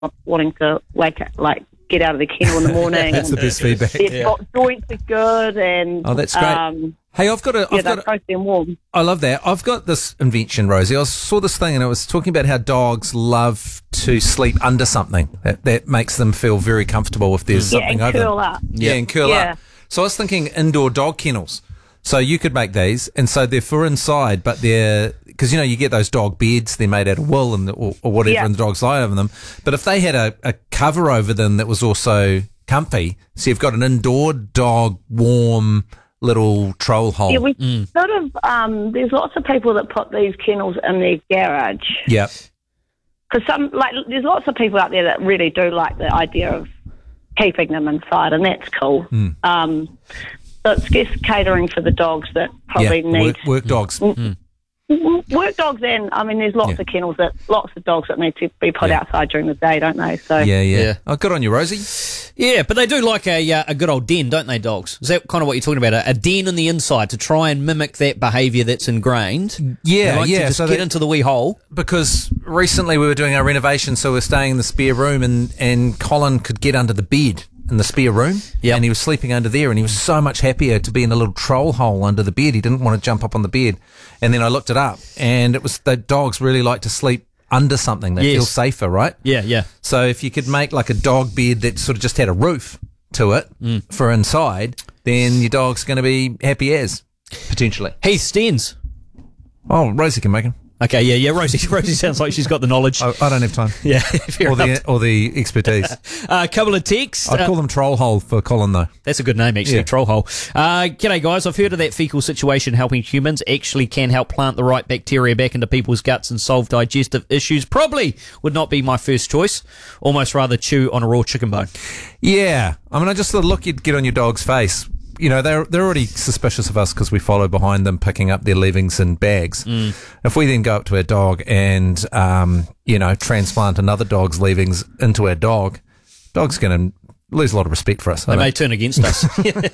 wanting to get out of the kennel in the morning. That's the best feedback. Their joints are good, and that's great. Hey, they're cozy and warm. I love that. I've got this invention, Rosie. I saw this thing and it was talking about how dogs love to sleep under something that makes them feel very comfortable if there's something over them. Curl up. Yeah, and curl up. So I was thinking indoor dog kennels. So you could make these, and so they're for inside, but they're, because you get those dog beds, they're made out of wool or whatever, and the dogs lie over them. But if they had a cover over them that was also comfy, so you've got an indoor dog warm little troll hole. Yeah, we sort of, there's lots of people that put these kennels in their garage. Yep. Because there's lots of people out there that really do like the idea of keeping them inside, and that's cool. So it's just catering for the dogs that probably need work dogs. Work dogs, and there's lots of kennels lots of dogs that need to be put outside during the day, don't they? So Oh, good on you, Rosie. Yeah, but they do like a good old den, don't they, dogs? Is that kind of what you're talking about? A den on the inside to try and mimic that behaviour that's ingrained? Yeah, they like to just get into the wee hole. Because recently we were doing our renovation, so we're staying in the spare room, and Colin could get under the bed in the spare room, and he was sleeping under there, and he was so much happier to be in a little troll hole under the bed. He didn't want to jump up on the bed. And then I looked it up, and it was the dogs really like to sleep under something. They feel safer, right? Yeah. So if you could make like a dog bed that sort of just had a roof to it for inside, then your dog's going to be happy as, potentially. Heath Stearns. Oh, Rosie can make him. Okay, yeah, Rosie sounds like she's got the knowledge. I don't have time. Yeah, fair enough. Or the expertise. A couple of texts. I'd call them troll hole for Colin, though. That's a good name, actually, troll hole. G'day, guys. I've heard of that fecal situation helping humans actually can help plant the right bacteria back into people's guts and solve digestive issues. Probably would not be my first choice. Almost rather chew on a raw chicken bone. Yeah. I just the look you'd get on your dog's face. They're already suspicious of us because we follow behind them picking up their leavings in bags. If we then go up to our dog and, transplant another dog's leavings into our dog's going to lose a lot of respect for us. They may turn against us.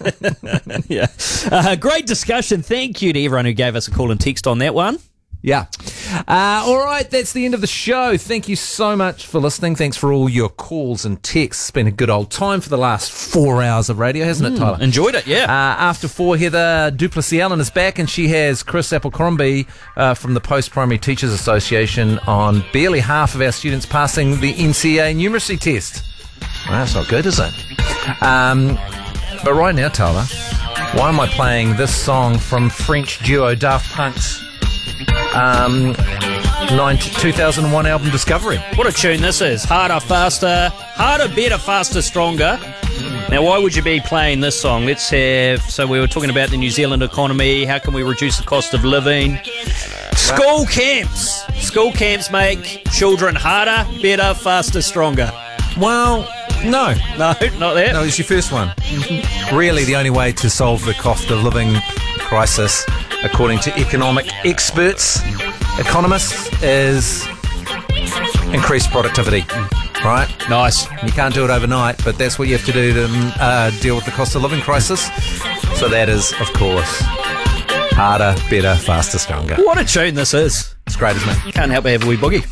Yeah. Great discussion. Thank you to everyone who gave us a call and text on that one. Yeah. All right, that's the end of the show. Thank you so much for listening. Thanks for all your calls and texts. It's been a good old time for the last 4 hours of radio, hasn't it, Tyler? Enjoyed it, yeah. After 4, Heather Duplessis-Allen is back, and she has Chris Abercrombie from the Post-Primary Teachers Association on barely half of our students passing the NCEA numeracy test. Well, that's not good, is it? But right now, Tyler, why am I playing this song from French duo Daft Punk's 2001 album Discovery? What a tune this is. Harder, faster, better, faster, stronger. Now, why would you be playing this song? So we were talking about the New Zealand economy. How can we reduce the cost of living? School camps. School camps make children harder, better, faster, stronger. Well, no. No, not that. No, it's your first one. Really, the only way to solve the cost of living crisis, according to economic economists, is increased productivity, right? Nice. You can't do it overnight, but that's what you have to do to deal with the cost of living crisis. So that is, of course, harder, better, faster, stronger. What a tune this is. It's great, isn't it? Can't help but have a wee boogie.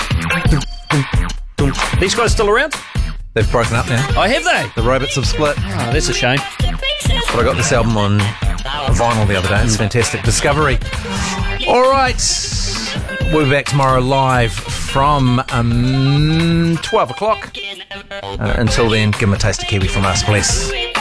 These guys still around? They've broken up now. Oh, have they? The Robots have split. Oh, that's a shame. But I got this album on vinyl the other day. It's fantastic. Discovery. All right. We'll be back tomorrow live from 12 o'clock. Until then, give them a taste of kiwi from us, please.